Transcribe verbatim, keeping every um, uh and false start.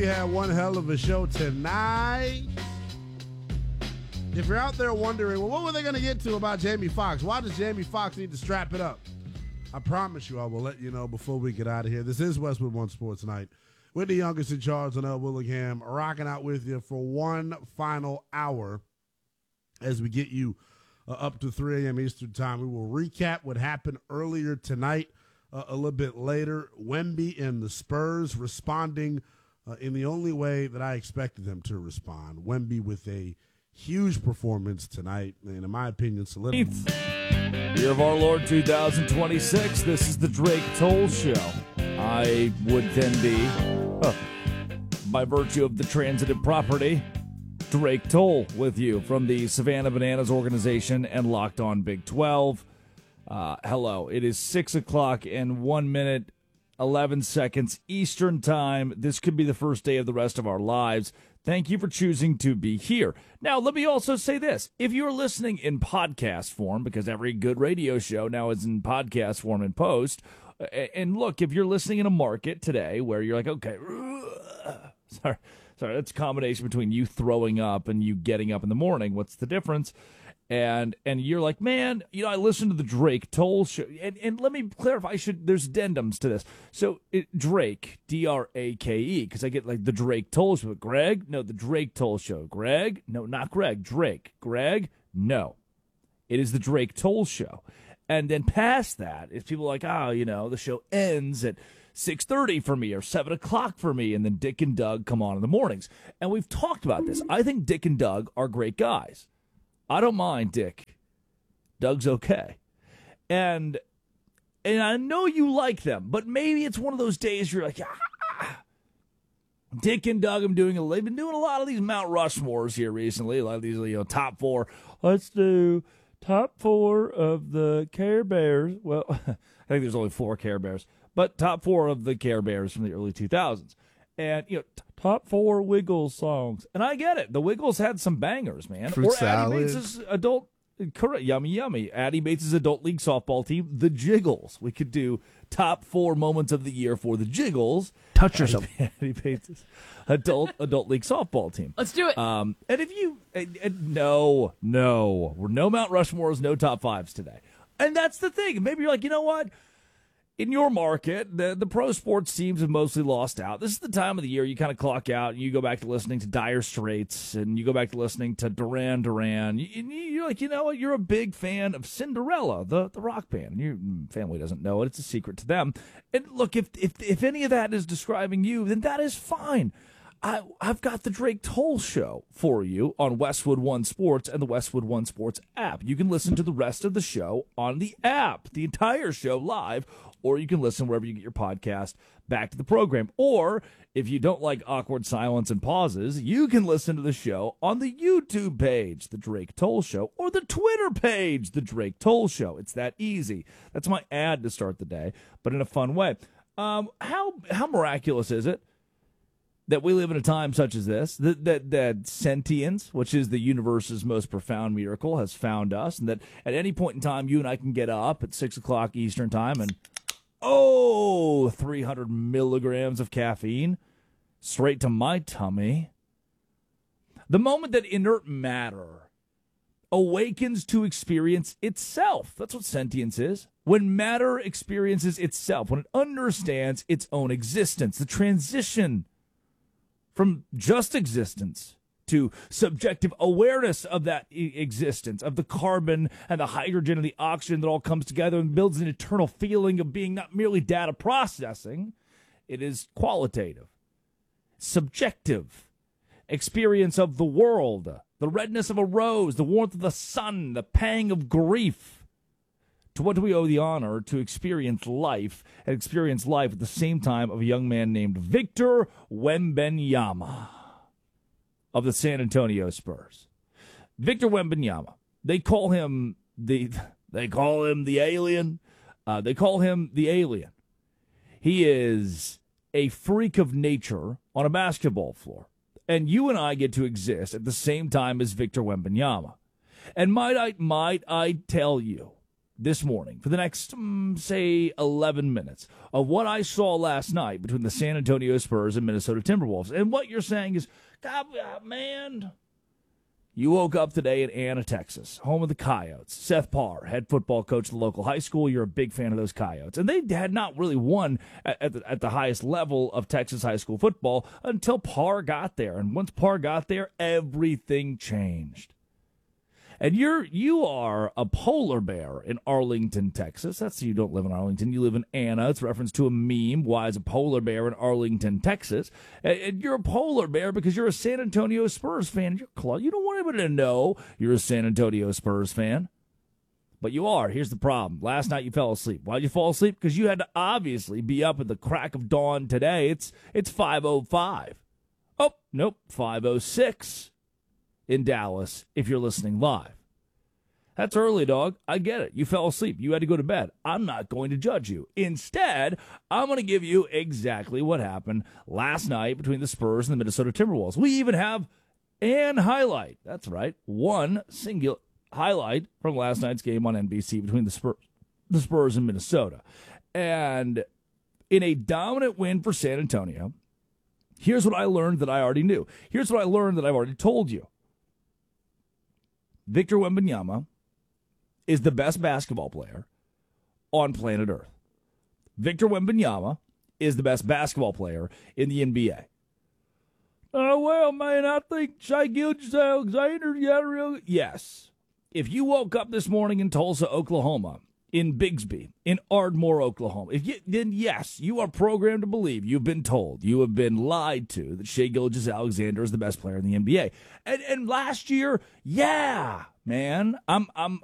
we have one hell of a show tonight. If you're out there wondering, well, what were they going to get to about Jamie Foxx? Why does Jamie Foxx need to strap it up? I promise you I will let you know before we get out of here. This is Westwood One Sports Night. With the youngest in charge, L. Willingham, rocking out with you for one final hour as we get you uh, up to three a.m. Eastern Time. We will recap what happened earlier tonight. Uh, a little bit later, Wemby and the Spurs responding uh, in the only way that I expected them to respond. Wemby with a huge performance tonight, and in my opinion, solidified. Year of our Lord two thousand twenty-six. This is the Drake Toll Show. I would then be, uh, by virtue of the transitive property, Drake Toll with you from the Savannah Bananas organization and Locked On Big twelve. Uh, hello, it is six o'clock and one minute, eleven seconds Eastern Time. This could be the first day of the rest of our lives. Thank you for choosing to be here. Now, let me also say this. If you're listening in podcast form, because every good radio show now is in podcast form and post, and look, if you're listening in a market today where you're like, okay, sorry, sorry, that's a combination between you throwing up and you getting up in the morning. What's the difference? And and you're like, man, you know, I listened to the Drake Toll Show. And, and let me clarify, I should, there's addendums to this. So it, Drake, D R A K E, because I get like the Drake Toll Show. Greg? No, the Drake Toll Show. Greg? No, not Greg. Drake. Greg? No. It is the Drake Toll Show. And then past that, if people are like, oh, you know, the show ends at six thirty for me or seven o'clock for me, and then Dick and Doug come on in the mornings. And we've talked about this. I think Dick and Doug are great guys. I don't mind Dick. Doug's okay. And and I know you like them, but maybe it's one of those days you're like, ah. Dick and Doug, I'm doing a, they've been doing a lot of these Mount Rushmores here recently, a lot of these, you know, top four. Let's do top four of the Care Bears. Well, I think there's only four Care Bears, but top four of the Care Bears from the early two thousands. And, you know, t- top four Wiggles songs. And I get it. The Wiggles had some bangers, man. Fruit or salad. Addie Bates' adult, correct, yummy, yummy. Addie Bates' adult league softball team, the Jiggles. We could do top four moments of the year for the Jiggles. Touch yourself. Addie Bates' adult adult league softball team. Let's do it. Um, and if you, and, and no, no, we're no Mount Rushmores, no top fives today. And that's the thing. Maybe you're like, you know what? In your market, the, the pro sports teams have mostly lost out. This is the time of the year you kind of clock out and you go back to listening to Dire Straits and you go back to listening to Duran Duran. You, you're like, you know what? You're a big fan of Cinderella, the, the rock band. Your family doesn't know it. It's a secret to them. And look, if if if any of that is describing you, then that is fine. I, I've got the Drake Toll Show for you on Westwood One Sports and the Westwood One Sports app. You can listen to the rest of the show on the app, the entire show live, or you can listen wherever you get your podcast back to the program. Or if you don't like awkward silence and pauses, you can listen to the show on the YouTube page, The Drake Toll Show, or the Twitter page, The Drake Toll Show. It's that easy. That's my ad to start the day, but in a fun way. Um, how how miraculous is it that we live in a time such as this, that, that that sentience, which is the universe's most profound miracle, has found us, and that at any point in time, you and I can get up at six o'clock Eastern time and, oh, three hundred milligrams of caffeine straight to my tummy. The moment that inert matter awakens to experience itself. That's what sentience is. When matter experiences itself, when it understands its own existence, the transition from just existence to subjective awareness of that e- existence, of the carbon and the hydrogen and the oxygen that all comes together and builds an eternal feeling of being not merely data processing, it is qualitative, subjective experience of the world, the redness of a rose, the warmth of the sun, the pang of grief. To what do we owe the honor to experience life and experience life at the same time of a young man named Victor Wembanyama of the San Antonio Spurs? Victor Wembanyama. They call him the they call him the alien. Uh, they call him the alien. He is a freak of nature on a basketball floor. And you and I get to exist at the same time as Victor Wembanyama. And might I might I tell you this morning for the next, mm, say, eleven minutes of what I saw last night between the San Antonio Spurs and Minnesota Timberwolves. And what you're saying is, God, man, you woke up today in Anna, Texas, home of the Coyotes. Seth Parr, head football coach at the local high school. You're a big fan of those Coyotes. And they had not really won at, at, the, at the highest level of Texas high school football until Parr got there. And once Parr got there, everything changed. And you're you are a polar bear in Arlington, Texas. That's you don't live in Arlington. You live in Anna. It's a reference to a meme. Why is a polar bear in Arlington, Texas? And, and you're a polar bear because you're a San Antonio Spurs fan. You're close. You don't want anybody to know you're a San Antonio Spurs fan. But you are. Here's the problem. Last night you fell asleep. Why'd you fall asleep? Because you had to obviously be up at the crack of dawn today. It's it's five oh five. Oh, nope, five oh six. In Dallas if you're listening live. That's early, dog. I get it. You fell asleep. You had to go to bed. I'm not going to judge you. Instead, I'm going to give you exactly what happened last night between the Spurs and the Minnesota Timberwolves. We even have an highlight. That's right. One singular highlight from last night's game on N B C between the Spurs, the Spurs and Minnesota. And in a dominant win for San Antonio, here's what I learned that I already knew. Here's what I learned that I've already told you. Victor Wembanyama is the best basketball player on planet Earth. Victor Wembanyama is the best basketball player in the N B A. Oh, well, man, I think Shai Gilgeous-Alexander got a real... Yes. If you woke up this morning in Tulsa, Oklahoma, in Bigsby, in Ardmore, Oklahoma, if you, then yes, you are programmed to believe, you've been told, you have been lied to that Shai Gilgeous-Alexander is the best player in the N B A. And and last year, yeah, man, I'm I'm